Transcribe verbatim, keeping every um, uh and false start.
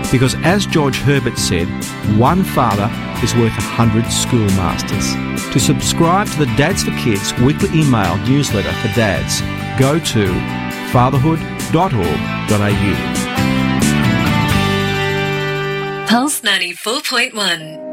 Because as George Herbert said, one father is worth a hundred schoolmasters. To subscribe to the Dads for Kids weekly email newsletter for dads, go to fatherhood dot org dot a u. Pulse ninety-four point one.